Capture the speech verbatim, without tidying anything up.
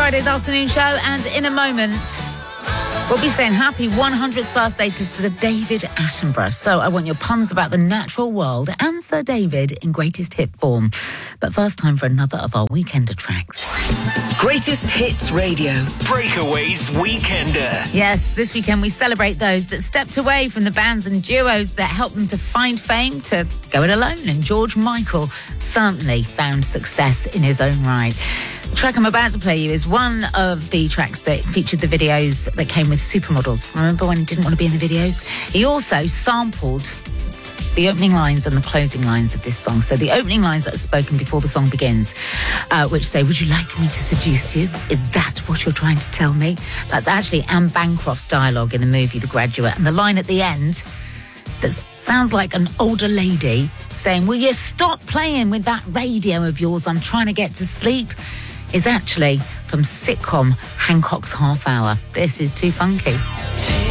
Friday's afternoon show, and in a moment, we'll be saying happy one hundredth birthday to Sir David Attenborough. So I want your puns about the natural world and Sir David in greatest hit form. But first, time for another of our Weekender tracks. Greatest Hits Radio. Breakaways Weekender. Yes, this weekend we celebrate those that stepped away from the bands and duos that helped them to find fame to go it alone. And George Michael certainly found success in his own right. The track I'm about to play you is one of the tracks that featured the videos that came with supermodels. Remember when he didn't want to be in the videos? He also sampled the opening lines and the closing lines of this song. So the opening lines that are spoken before the song begins, uh, which say, "Would you like me to seduce you? Is that what you're trying to tell me?" That's actually Anne Bancroft's dialogue in the movie The Graduate. And the line at the end that sounds like an older lady saying, "Will you stop playing with that radio of yours? I'm trying to get to sleep," is actually from sitcom Hancock's Half Hour. This is Too Funky.